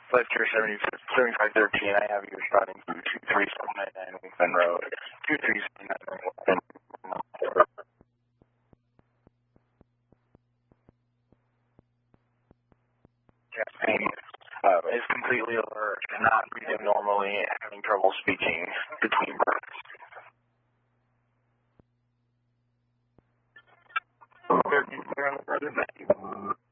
Flight Tier 7513, I have you responding to 23799 Winkman Road, 23799 Winkman Road. Chastain is completely alert and not breathing normally, having trouble speaking between breaths. We're on the further back.